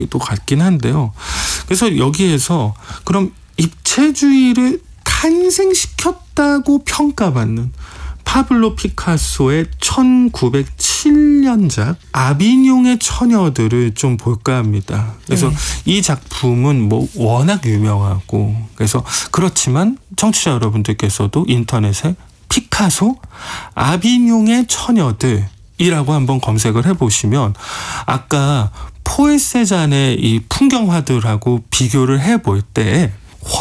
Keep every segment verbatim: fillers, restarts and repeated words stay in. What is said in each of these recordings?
또 같긴 한데요. 그래서 여기에서 그럼 입체주의를 탄생시켰다고 평가받는 파블로 피카소의 천구백칠 년작 아비뇽의 처녀들을 좀 볼까 합니다. 그래서 네. 이 작품은 뭐 워낙 유명하고 그래서 그렇지만 청취자 여러분들께서도 인터넷에 피카소 아비뇽의 처녀들 이라고 한번 검색을 해보시면 아까 포엘 세잔의 이 풍경화들하고 비교를 해볼 때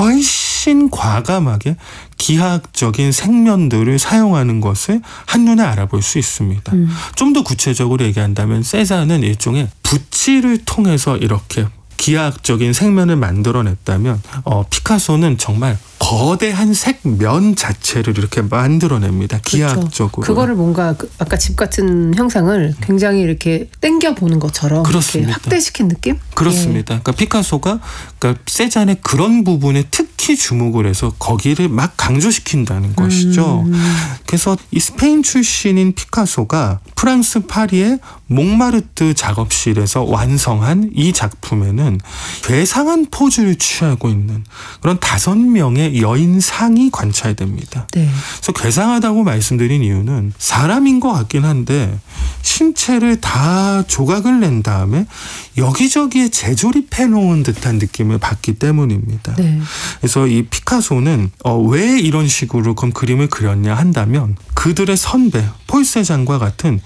훨씬 과감하게 기하학적인 색면들을 사용하는 것을 한눈에 알아볼 수 있습니다. 음. 좀 더 구체적으로 얘기한다면 세잔은 일종의 붓질을 통해서 이렇게 기하학적인 색면을 만들어냈다면 어, 피카소는 정말 거대한 색면 자체를 이렇게 만들어냅니다. 기하학적으로. 그렇죠. 그거를 뭔가 그 아까 집 같은 형상을 굉장히 이렇게 당겨보는 것처럼 그렇습니다. 이렇게 확대시킨 느낌? 그렇습니다. 예. 그러니까 피카소가 그러니까 세잔의 그런 부분에 특히 주목을 해서 거기를 막 강조시킨다는 것이죠. 음. 그래서 이 스페인 출신인 피카소가 프랑스 파리의 몽마르트 작업실에서 완성한 이 작품에는 괴상한 포즈를 취하고 있는 그런 다섯 명의 여인상이 관찰됩니다. 네. 그래서 괴상하다고 말씀드린 이유는 사람인 것 같긴 한데 신체를 다 조각을 낸 다음에 여기저기에 재조립해 놓은 듯한 느낌을 받기 때문입니다. 네. 그래서 이 피카소는 어, 왜 이런 식으로 그럼 그림을 그렸냐 한다면 그들의 선배 폴 세잔과 같은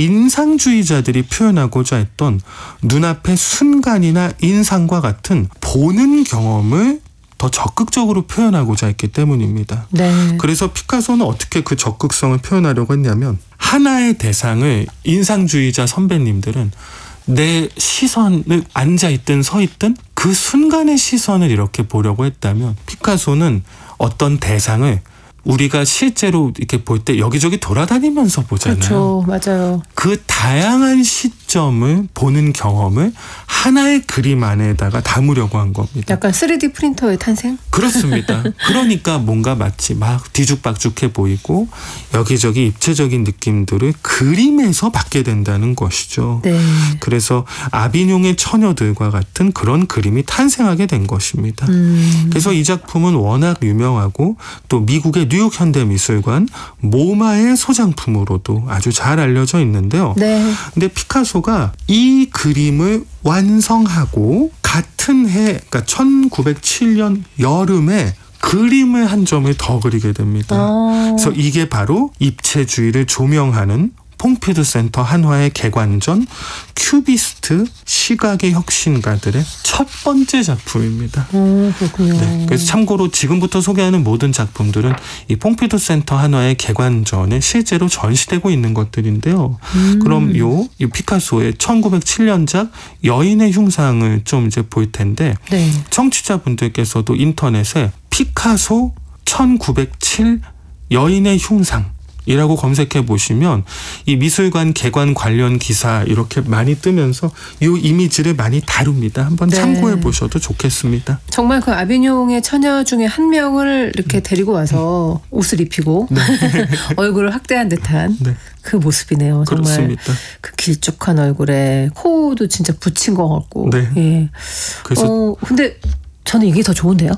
인상주의자들이 표현하고자 했던 눈앞의 순간이나 인상과 같은 보는 경험을 더 적극적으로 표현하고자 했기 때문입니다. 네. 그래서 피카소는 어떻게 그 적극성을 표현하려고 했냐면 하나의 대상을 인상주의자 선배님들은 내 시선을 앉아있든 서있든 그 순간의 시선을 이렇게 보려고 했다면 피카소는 어떤 대상을 우리가 실제로 이렇게 볼 때 여기저기 돌아다니면서 보잖아요. 그렇죠. 맞아요. 그 다양한 시점을 보는 경험을 하나의 그림 안에다가 담으려고 한 겁니다. 약간 쓰리디 프린터의 탄생? 그렇습니다. 그러니까 뭔가 마치 막 뒤죽박죽해 보이고 여기저기 입체적인 느낌들을 그림에서 받게 된다는 것이죠. 네. 그래서 아비뇽의 처녀들과 같은 그런 그림이 탄생하게 된 것입니다. 음. 그래서 이 작품은 워낙 유명하고 또 미국의 뉴욕 현대미술관 모마의 소장품으로도 아주 잘 알려져 있는데요. 네. 근데 피카소가 이 그림을 완성하고 같은 해, 그러니까 천구백칠 년 여름에 그림을 한 점을 더 그리게 됩니다. 아. 그래서 이게 바로 입체주의를 조명하는 퐁피두 센터 한화의 개관전 큐비스트 시각의 혁신가들의 첫 번째 작품입니다. 오, 그렇군요. 네, 그래서 참고로 지금부터 소개하는 모든 작품들은 이 퐁피두 센터 한화의 개관전에 실제로 전시되고 있는 것들인데요. 음. 그럼 요 이 피카소의 천구백칠 년작 여인의 흉상을 좀 이제 볼 텐데 네. 청취자분들께서도 인터넷에 피카소 천구백칠 여인의 흉상 이라고 검색해 보시면 이 미술관 개관 관련 기사 이렇게 많이 뜨면서 이 이미지를 많이 다룹니다. 한번 네. 참고해 보셔도 좋겠습니다. 정말 그 아비뇽의 처녀 중에 한 명을 이렇게 데리고 와서 음. 옷을 입히고 네. 얼굴을 확대한 듯한 네. 그 모습이네요. 정말 그렇습니다. 그 길쭉한 얼굴에 코도 진짜 붙인 것 같고. 네. 예. 그래서 어, 근데 저는 이게 더 좋은데요.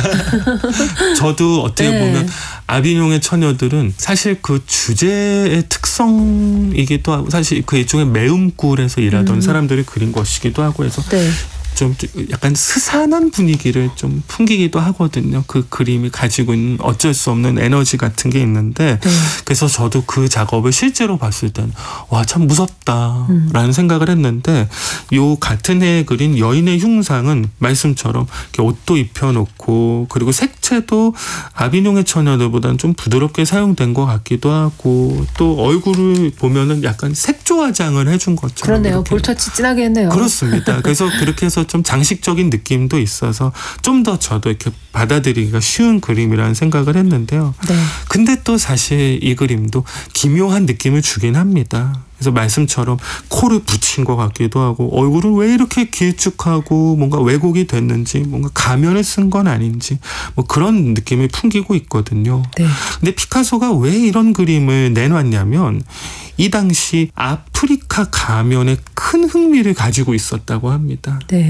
저도 어떻게 네. 보면 아비뇽의 처녀들은 사실 그 주제의 특성이기도 하고 사실 그 일종의 매음굴에서 일하던 음. 사람들이 그린 것이기도 하고 해서 네. 좀 약간 스산한 분위기를 좀 풍기기도 하거든요. 그 그림이 가지고 있는 어쩔 수 없는 에너지 같은 게 있는데 네. 그래서 저도 그 작업을 실제로 봤을 때는 와, 참 무섭다라는 음. 생각을 했는데 요 같은 해에 그린 여인의 흉상은 말씀처럼 이렇게 옷도 입혀놓고 그리고 색채도 아비뇽의 처녀들보다는 좀 부드럽게 사용된 것 같기도 하고 또 얼굴을 보면은 약간 색조 화장을 해준 것처럼 그러네요. 볼터치 진하게 했네요. 그렇습니다. 그래서 그렇게 해서 좀 장식적인 느낌도 있어서 좀 더 저도 이렇게 받아들이기가 쉬운 그림이라는 생각을 했는데요. 네. 근데 또 사실 이 그림도 기묘한 느낌을 주긴 합니다. 그래서 말씀처럼 코를 붙인 것 같기도 하고 얼굴은 왜 이렇게 길쭉하고 뭔가 왜곡이 됐는지 뭔가 가면을 쓴 건 아닌지 뭐 그런 느낌을 풍기고 있거든요. 네. 근데 피카소가 왜 이런 그림을 내놨냐면 이 당시 아프리카 가면에 큰 흥미를 가지고 있었다고 합니다. 네.